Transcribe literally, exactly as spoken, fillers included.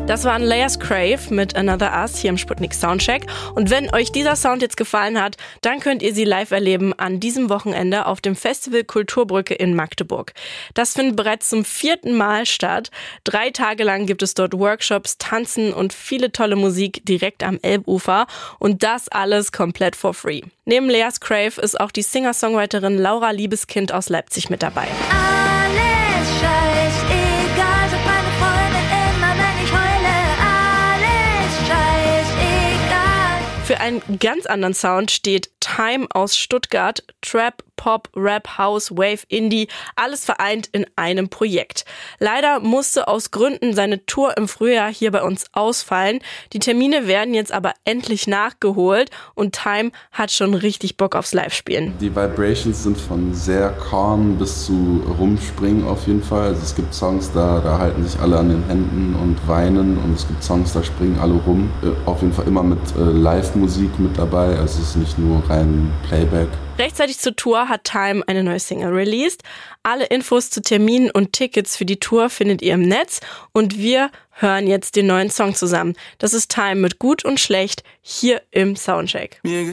Das war Andreas Crave mit Another Us hier im Sputnik Soundcheck. Und wenn euch dieser Sound jetzt gefallen hat, dann könnt ihr sie live erleben an diesem Wochenende auf dem Festival Kulturbrücke in Magdeburg. Das findet bereits zum vierten Mal statt. Drei Tage lang gibt es dort Workshops, Tanzen und viele tolle Musik direkt am Elbufer. Und das alles komplett for free. Neben Andreas Crave ist auch die Singer-Songwriterin Laura Liebeskind aus Leipzig mit dabei. Alles scheißegal, sagt meine Freundin immer, wenn ich heule. Alles scheißegal. Für einen ganz anderen Sound steht Time aus Stuttgart. Trap, Pop, Rap, House, Wave, Indie, alles vereint in einem Projekt. Leider musste aus Gründen seine Tour im Frühjahr hier bei uns ausfallen. Die Termine werden jetzt aber endlich nachgeholt und Time hat schon richtig Bock aufs Live-Spielen. Die Vibrations sind von sehr calm bis zu rumspringen auf jeden Fall. Also es gibt Songs, da, da halten sich alle an den Händen und weinen, und es gibt Songs, da springen alle rum. Auf jeden Fall immer mit äh, Live-Musik mit dabei, also es ist nicht nur rein Playback. Rechtzeitig zur Tour hat Time eine neue Single released. Alle Infos zu Terminen und Tickets für die Tour findet ihr im Netz. Und wir hören jetzt den neuen Song zusammen. Das ist Time mit Gut und Schlecht hier im Soundcheck. Mir